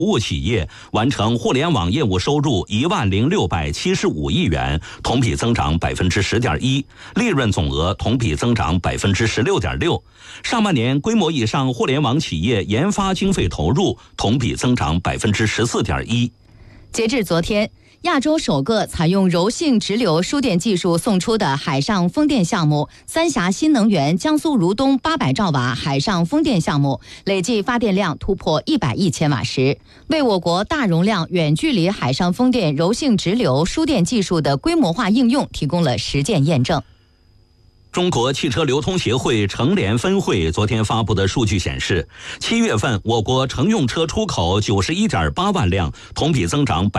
务企业完成互联网业务收入10675亿元，同比增长10.1%，利润总额同比增长16.6%。上半年规模以上互联网企业研发经费投入同比增长14.1%。 截至昨天，亚洲首个采用柔性直流输电技术送出的海上风电项目三峡新能源江苏如东800兆瓦海上风电项目，累计发电量突破100亿千瓦时，为我国大容量远距离海上风电柔性直流输电技术的规模化应用提供了实践验证。 中国汽车流通协会成联分会昨天发布的数据显示，7月份我国乘用车出口91.8万辆，同比增长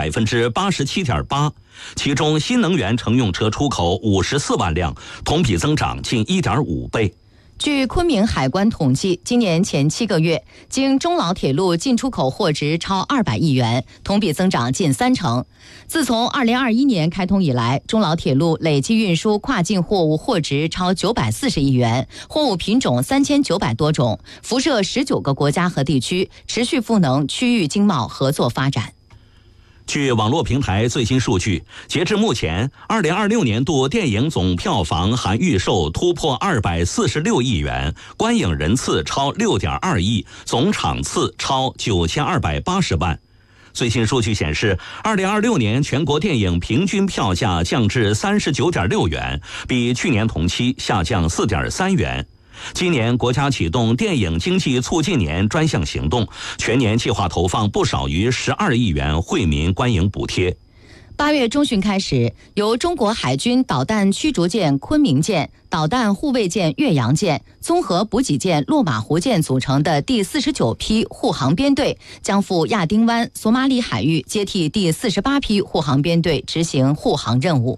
87.8%，其中新能源乘用车出口54万辆，同比增长近1.5倍。 据昆明海关统计，今年前7个月，经中老铁路进出口货值超200亿元，同比增长近30%。自从2021年开通以来，中老铁路累计运输跨境货物货值超940亿元，货物品种3900多种，辐射19个国家和地区，持续赋能区域经贸合作发展。 据网络平台最新数据，截至目前，2026年度电影总票房含预售突破246亿元，观影人次超6.2亿，总场次超9280万。最新数据显示，2026年全国电影平均票价降至39.6元，比去年同期下降4.3元。今年国家启动电影经济促进年专项行动，全年计划投放不少于12亿元惠民观影补贴。 8月中旬开始，由中国海军导弹驱逐舰昆明舰、导弹护卫舰岳阳舰、综合补给舰落马湖舰组成的第49批护航编队将赴亚丁湾、索马里海域接替第48批护航编队执行护航任务。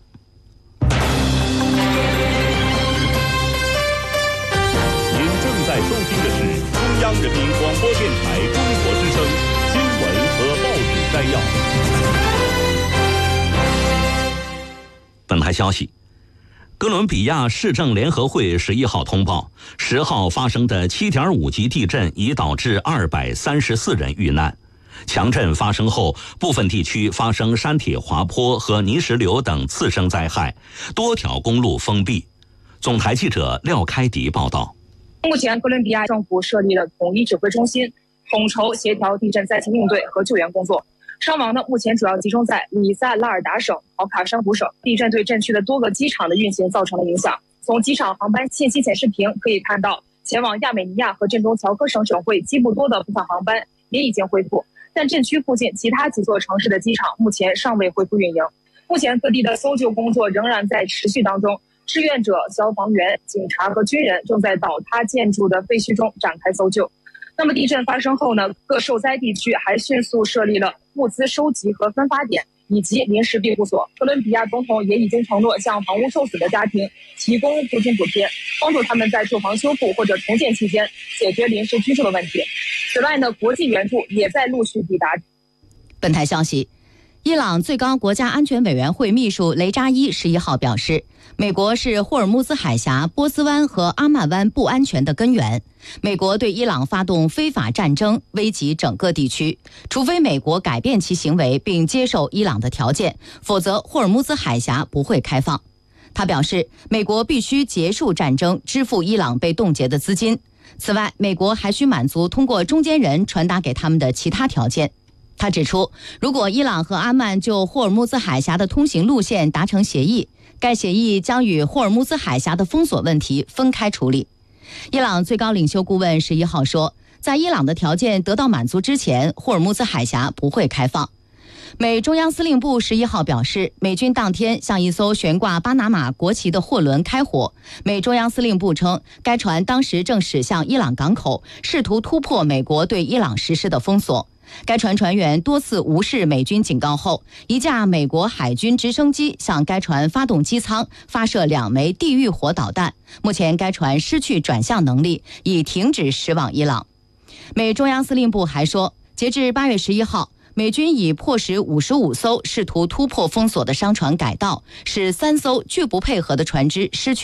在收听的是中央人民广播电台中国之声新闻和报纸摘要。 本台消息，哥伦比亚市政联合会11号通报，10号发生的7.5级地震已导致234人遇难。强震发生后，部分地区发生山体滑坡和泥石流等次生灾害，多条公路封闭。总台记者廖开迪报道。 目前，哥伦比亚政府设立了统一指挥中心，统筹协调地震灾情应对和救援工作。伤亡呢，目前主要集中在里萨拉尔达省、豪卡山湖省。地震对震区的多个机场的运行造成了影响。从机场航班信息显示屏可以看到，前往亚美尼亚和震中乔科省省会基布多的部分航班也已经恢复，但震区附近其他几座城市的机场目前尚未恢复运营。目前各地的搜救工作仍然在持续当中。志愿者、消防员、警察和军人正在倒塌建筑的废墟中展开搜救。那么地震发生后呢，各受灾地区还迅速设立了物资收集和分发点以及临时庇护所。哥伦比亚总统也已经承诺向房屋受损的家庭提供租金补贴，帮助他们在住房修复或者重建期间解决临时居住的问题。此外呢，国际援助也在陆续抵达。 本台消息，伊朗最高国家安全委员会秘书雷扎伊11号表示，美国是霍尔木兹海峡、波斯湾和阿曼湾不安全的根源。美国对伊朗发动非法战争，危及整个地区。除非美国改变其行为并接受伊朗的条件，否则霍尔木兹海峡不会开放。他表示，美国必须结束战争，支付伊朗被冻结的资金。此外，美国还需满足通过中间人传达给他们的其他条件。他指出，如果伊朗和阿曼就霍尔木兹海峡的通行路线达成协议，该协议将与霍尔木兹海峡的封锁问题分开处理。伊朗最高领袖顾问11号说，在伊朗的条件得到满足之前，霍尔木兹海峡不会开放。美中央司令部11号表示，美军当天向一艘悬挂巴拿马国旗的货轮开火。美中央司令部称，该船当时正驶向伊朗港口，试图突破美国对伊朗实施的封锁。该船船员多次无视美军警告后，一架美国海军直升机向该船发动机舱发射2枚地狱火导弹。目前该船失去转向能力，已停止驶往伊朗。美中央司令部还说，截至8月11号，美军已迫使55艘试图突破封锁的商船改道，使3艘拒不配合的船只失去